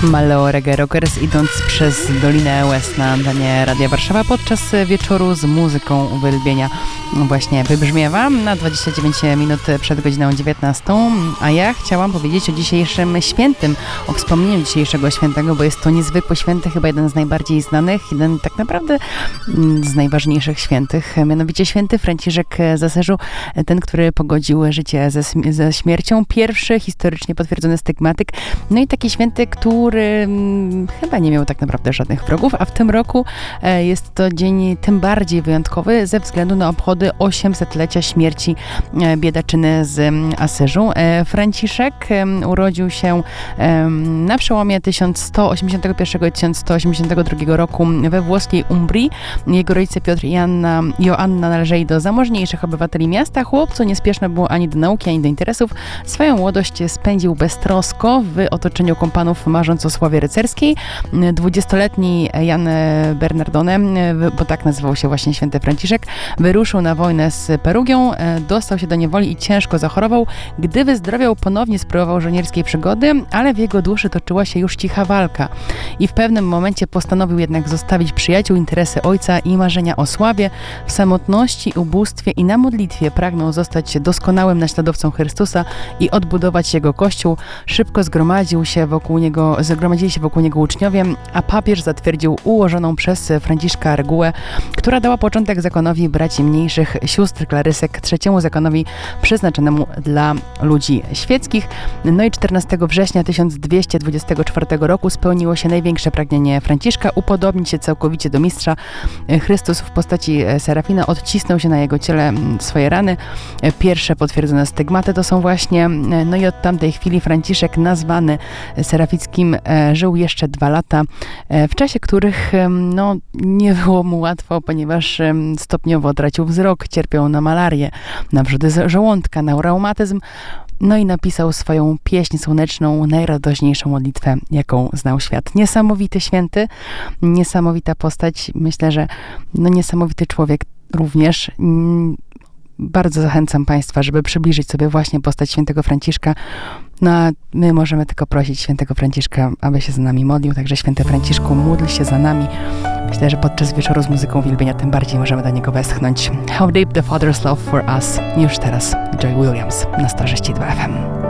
Maleo Reggae Rockers, idąc przez Dolinę Łez na antenie Radia Warszawa podczas wieczoru z muzyką uwielbienia właśnie wybrzmiewa na 29 minut przed godziną 19, a ja chciałam powiedzieć o dzisiejszym świętym, o wspomnieniu dzisiejszego świętego, bo jest to niezwykły święty, chyba jeden z najbardziej znanych, jeden tak naprawdę z najważniejszych świętych, mianowicie święty Franciszek z Asyżu, ten, który pogodził życie ze śmiercią, pierwszy historycznie potwierdzony stygmatyk, no i taki święty, który chyba nie miał tak naprawdę żadnych wrogów, a w tym roku jest to dzień tym bardziej wyjątkowy ze względu na obchody 800-lecia śmierci biedaczyny z Asyżu. Franciszek urodził się na przełomie 1181 i 1182 roku we włoskiej Umbrii. Jego rodzice Piotr i Joanna należeli do zamożniejszych obywateli miasta. Chłopcu niespieszne było ani do nauki, ani do interesów. Swoją młodość spędził beztrosko w otoczeniu kompanów, marząc o sławie rycerskiej. 20-letni Jan Bernardone, bo tak nazywał się właśnie święty Franciszek, wyruszył na wojnę z Perugią, dostał się do niewoli i ciężko zachorował. Gdy wyzdrowiał, ponownie spróbował żołnierskiej przygody, ale w jego duszy toczyła się już cicha walka. I w pewnym momencie postanowił jednak zostawić przyjaciół, interesy ojca i marzenia o sławie. W samotności, ubóstwie i na modlitwie pragnął zostać doskonałym naśladowcą Chrystusa i odbudować jego kościół. Szybko zgromadzili się wokół niego uczniowie, a papież zatwierdził ułożoną przez Franciszka regułę, która dała początek zakonowi braci mniejszych sióstr klarysek, trzeciemu zakonowi przeznaczonemu dla ludzi świeckich. No i 14 września 1224 roku spełniło się największe pragnienie Franciszka, upodobnić się całkowicie do mistrza. Chrystus w postaci Serafina odcisnął się na jego ciele swoje rany. Pierwsze potwierdzone stygmaty to są właśnie, no i od tamtej chwili Franciszek, nazwany Serafickim, żył jeszcze 2 lata, w czasie których no, nie było mu łatwo, ponieważ stopniowo tracił wzrok, cierpiał na malarię, na wrzody żołądka, na reumatyzm, no i napisał swoją pieśń słoneczną, najradośniejszą modlitwę, jaką znał świat. Niesamowity święty, niesamowita postać, myślę, że no, niesamowity człowiek również. Bardzo zachęcam Państwa, żeby przybliżyć sobie właśnie postać świętego Franciszka. No a my możemy tylko prosić świętego Franciszka, aby się za nami modlił. Także święty Franciszku, módl się za nami. Myślę, że podczas wieczoru z muzyką uwielbienia tym bardziej możemy do niego westchnąć. How Deep the Father's Love for Us. Już teraz Joy Williams na 106.2 FM.